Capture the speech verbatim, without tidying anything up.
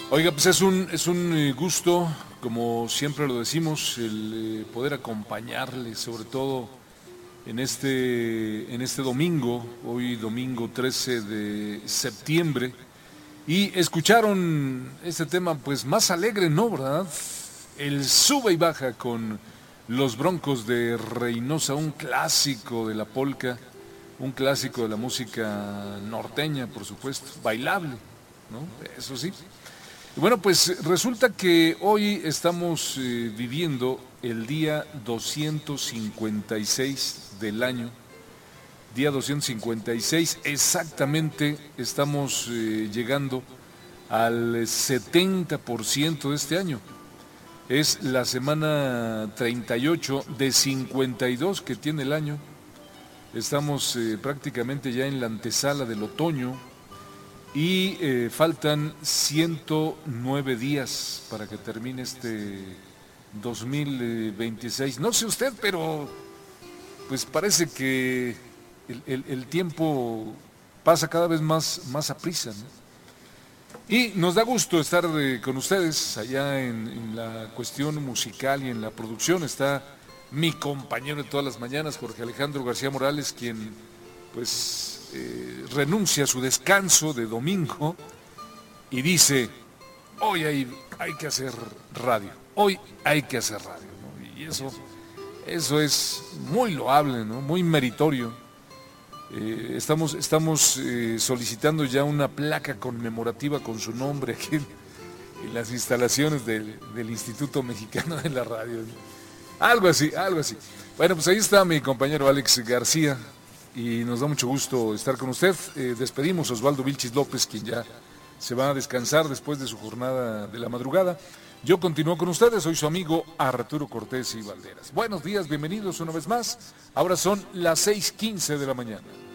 Oiga, pues es un, es un eh, gusto, como siempre lo decimos, el eh, poder acompañarle, sobre todo en este, en este domingo, hoy domingo trece de septiembre, y escucharon este tema pues más alegre, ¿no, verdad? El sube y baja con los Broncos de Reynosa, un clásico de la polca, un clásico de la música norteña, por supuesto, bailable, ¿no? Eso sí. Bueno, pues resulta que hoy estamos eh, viviendo el día doscientos cincuenta y seis del año. Día doscientos cincuenta y seis, exactamente estamos eh, llegando al setenta por ciento de este año. Es la semana treinta y ocho de cincuenta y dos que tiene el año. Estamos eh, prácticamente ya en la antesala del otoño. Y eh, faltan ciento nueve días para que termine este dos mil veintiséis. No sé usted, pero pues parece que el, el, el tiempo pasa cada vez más, más a prisa, ¿no? Y nos da gusto estar eh, con ustedes allá en, en la cuestión musical y en la producción. Está mi compañero de todas las mañanas, Jorge Alejandro García Morales, quien pues eh, renuncia a su descanso de domingo y dice, hoy hay, hay que hacer radio, hoy hay que hacer radio, ¿no? Y eso, eso es muy loable, ¿no? Muy meritorio. Eh, estamos estamos eh, solicitando ya una placa conmemorativa con su nombre aquí en, en las instalaciones del, del Instituto Mexicano de la Radio, ¿no? Algo así, algo así. Bueno, pues ahí está mi compañero Alex García, y nos da mucho gusto estar con usted. Eh, despedimos a Osvaldo Vilchis López, quien ya se va a descansar después de su jornada de la madrugada. Yo continúo con ustedes, soy su amigo Arturo Cortés y Valderas. Buenos días, bienvenidos una vez más. Ahora son las seis quince de la mañana.